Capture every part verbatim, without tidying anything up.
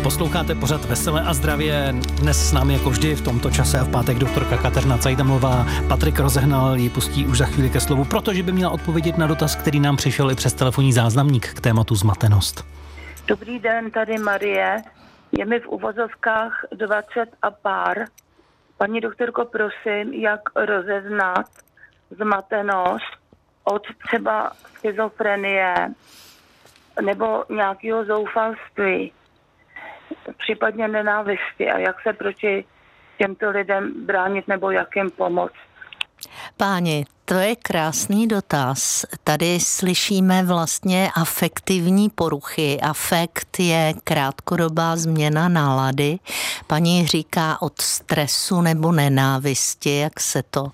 Posloucháte pořad Veselé a zdravě. Dnes s námi jako vždy v tomto čase a v pátek doktorka Kateřina Cajdamová. Patrik Rozehnal ji pustí už za chvíli ke slovu, protože by měla odpovědět na dotaz, který nám přišel i přes telefonní záznamník k tématu zmatenost. Dobrý den, tady Marie. Je mi v uvozovkách dvacet a pár. Paní doktorko, prosím, jak rozeznat zmatenost od třeba schizofrenie nebo nějakého zoufalství, případně nenávisti, a jak se proti těmto lidem bránit nebo jak jim pomoct. Páni, to je krásný dotaz. Tady slyšíme vlastně afektivní poruchy. Afekt je krátkodobá změna nálady. Paní říká od stresu nebo nenávisti, jak se to...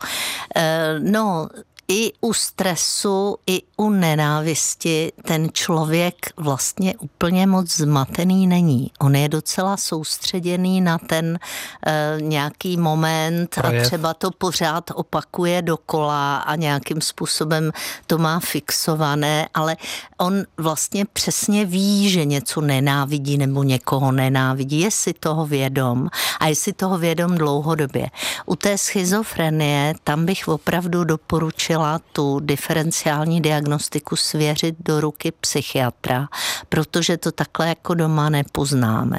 No... I u stresu, i u nenávisti ten člověk vlastně úplně moc zmatený není. On je docela soustředěný na ten e, nějaký moment Projev. A třeba to pořád opakuje dokola a nějakým způsobem to má fixované, ale on vlastně přesně ví, že něco nenávidí nebo někoho nenávidí. Je si toho vědom a je si toho vědom dlouhodobě. U té schizofrenie tam bych opravdu doporučila tu diferenciální diagnostiku svěřit do ruky psychiatra, protože to takhle jako doma nepoznáme.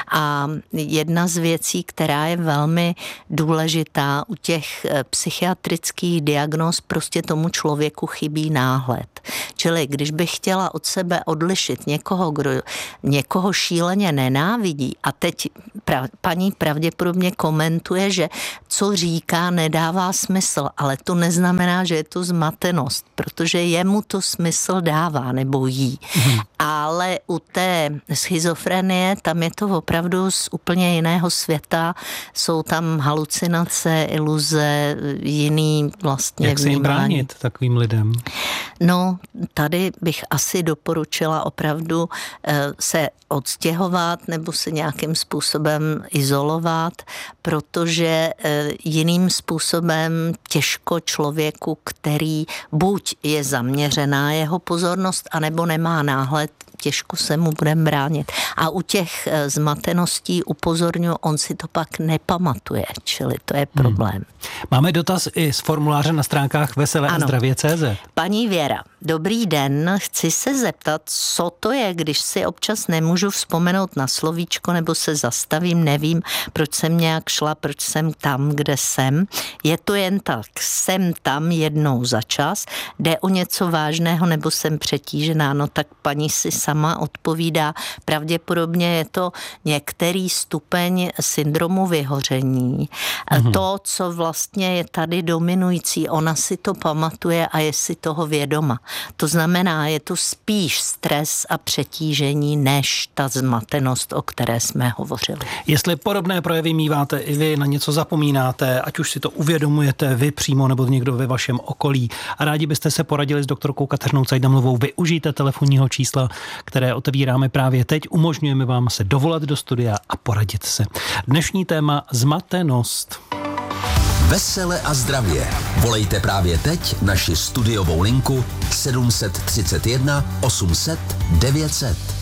A jedna z věcí, která je velmi důležitá u těch psychiatrických diagnóz, prostě tomu člověku chybí náhled. Čili když bych chtěla od sebe odlišit někoho, kdo někoho šíleně nenávidí, a teď pra, paní pravděpodobně komentuje, že co říká, nedává smysl, ale to neznamená, že je to zmatenost, protože jemu to smysl dává, nebo jí. Hmm. Ale u té schizofrenie, tam je to opravdu z úplně jiného světa, jsou tam halucinace, iluze, jiný vlastně Jak se jim bránit takovým lidem? No, tady bych asi doporučila opravdu se odstěhovat nebo se nějakým způsobem izolovat, protože jiným způsobem těžko člověku, který buď je zaměřená jeho pozornost, anebo nemá náhled, těžko se mu budeme bránit. A u těch zmateností upozorňuji, on si to pak nepamatuje, čili to je problém. Hmm. Máme dotaz i z formuláře na stránkách veselé a zdravě tečka cé zet. Paní Věra, dobrý den, chci se zeptat, co to je, když si občas nemůžu vzpomenout na slovíčko nebo se zastavím, nevím, proč jsem nějak šla, proč jsem tam, kde jsem. Je to jen tak, jsem tam jednou za čas, jde o něco vážného nebo jsem přetížená, no tak paní si sama odpovídá, pravděpodobně je to některý stupeň syndromu vyhoření. Mhm. To, co vlastně je tady dominující, ona si to pamatuje a je si toho vědoma. To znamená, je to spíš stres a přetížení, než ta zmatenost, o které jsme hovořili. Jestli podobné projevy míváte i vy, na něco zapomínáte, ať už si to uvědomujete vy přímo nebo někdo ve vašem okolí a rádi byste se poradili s doktorkou Kateřinou Cajdamovou, využijte telefonního čísla, které otevíráme právě teď. Umožňujeme vám se dovolat do studia a poradit se. Dnešní téma zmatenost. Vesele a zdravě. Volejte právě teď naši studiovou linku sedm tři jedna osm set devět set.